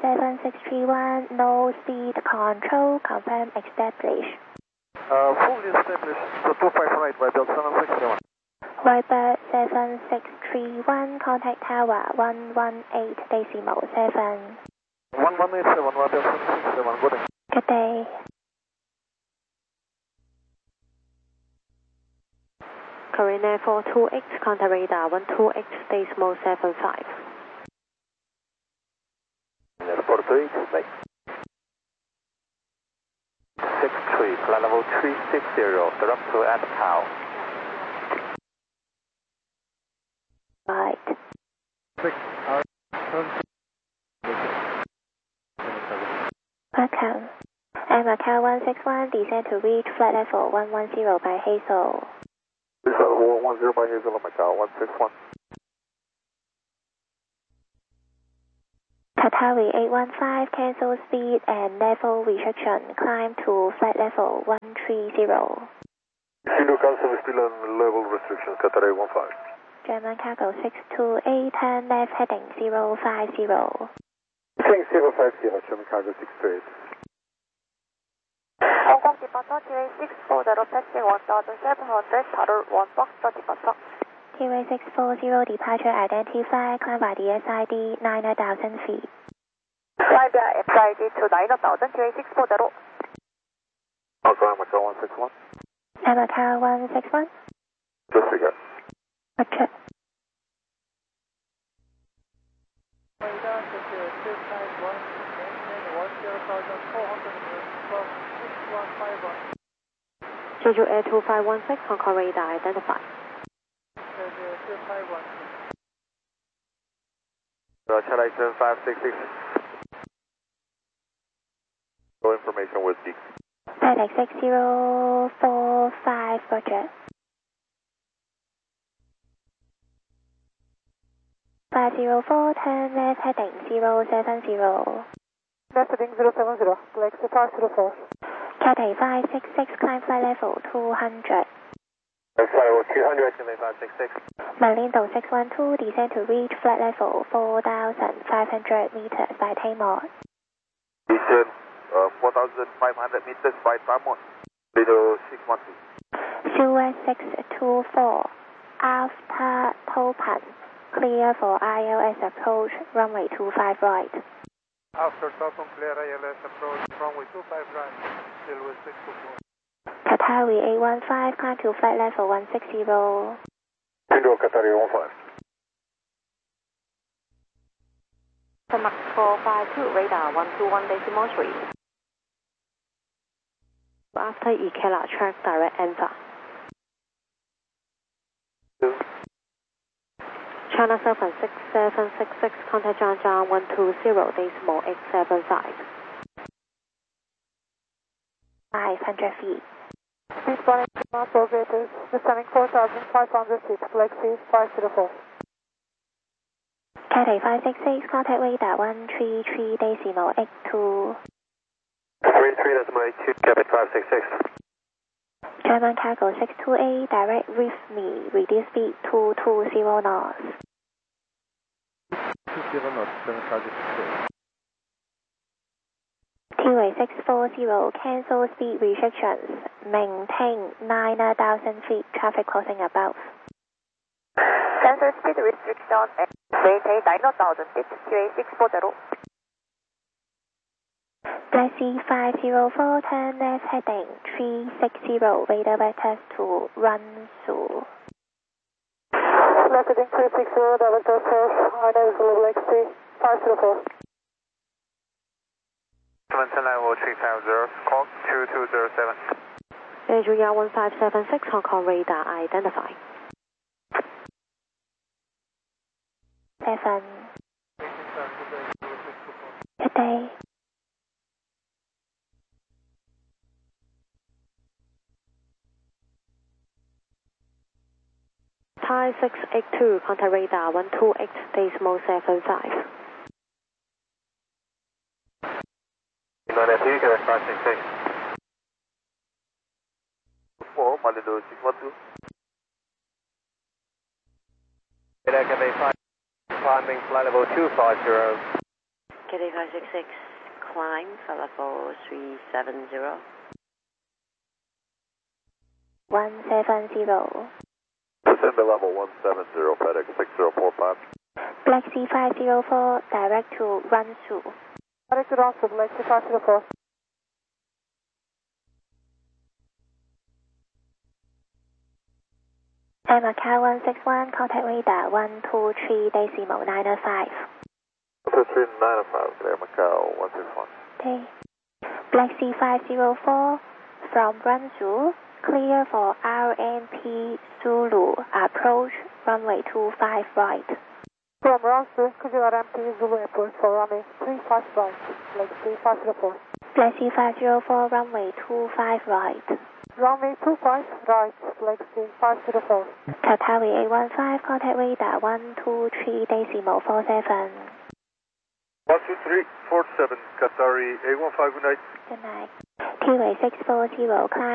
7631, no speed control, confirm established. Fully established, so 25 right, Viber 7631. Viber 7631, contact tower 118.7. 1187, Viber 7631, good day. Good day. Korean Air 428, contact radar 128.75. Air 428, bye. 63, flight level 360, direct to Atcow. Right. Welcome. Macau 161, descend to reach flight level 110 by Hazel. 110 by Hazel, Macau 161. Qatari 815, cancel speed and level restriction, climb to flight level 130. Zero cancel speed and level restrictions, Qatari 815. German cargo 628, turn left heading 050. Heading 050, German cargo 628. Hong Kong departure, TA 640, passing 1700, Tower 1 Foxtrot departure. TA 640, departure identified, climb by the SID 9,000 feet. Climb by SID to 9,000, TA 640. Macau 161. Macau 161. Disregard. Roger. Jeju Air 2516, Hong Kong radar identified. Chennai 7566. No information with D. FedEx 6045, Roger. 504, turn left heading 070. Left heading 070, Galaxy 504. Cathay 566, climb flight level 200. Flight level 200, Chennai 566. Malindo 612, descend to reach flight level 4,500 meters by Tamar. Descend 4,500 meters by Tamar. Lido 612. Suez 624, after Topan, clear for ILS approach, runway 25 right. After Topan, clear ILS approach, runway 25 right, Silver 624. Qatari 815, climb to flight level 160. Indo Qatari 15. Max 452, radar 121.3. After Ikela, track direct answer. China 76766, contact Zhangjiang 120.875. 500 feet. Eastbound progress, descending 4,500 feet, Galaxy 504. Cathay 566, contact radar 133.82. 33.82, Quebec 566. German cargo 628, direct with me, reduce speed 220 knots. 220 knots, German cargo 628. TWA 640, cancel speed restrictions, maintain 9,000 feet, traffic crossing above. Cancel speed restriction and maintain 9,000 feet, TA 640. Galaxy 504, turn left heading 360, radar vectors to run through. Left heading 360, Delta 4, INS Galaxy 504. 710 call 2207. Jeju Air 1576, Hong Kong radar identified. 7. Good day. Thai 682, contact radar 128.75. United Quebec 566. 4, Malido 612. Quebec 5, climbing flight level 250. KD566, climb, Fella 4370. 170. Descend to level 170, FedEx 6045. Black Sea 504, direct to Ransu. Direct to Ransu, Black Sea 504. Macau 161, contact radar 123.905. 123.905, clear Macau 161. Okay. Black Sea 504, from Ransu, clear for RMP Zulu, approach runway 25 right. From Ransu, clear RMP Zulu approach for runway 35 right, Black Sea 504. Black Sea 504, runway 25 right. Runway 25 right, Black Sea 504. Qatari 815, contact radar 123.47. 123.47, Qatari 815, good night. Good night. QA 640, climb.